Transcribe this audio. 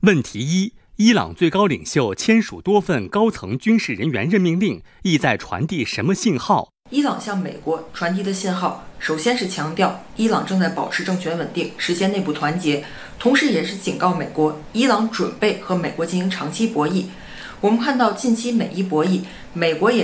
问题一：伊朗最高领袖签署多份高层军事人员任命令，意在传递什么信号？ 伊朗向美国传递的信号，首先是强调伊朗正在保持政权稳定，实现内部团结，同时也是警告美国，伊朗准备和美国进行长期博弈。我们看到近期美伊博弈，美国也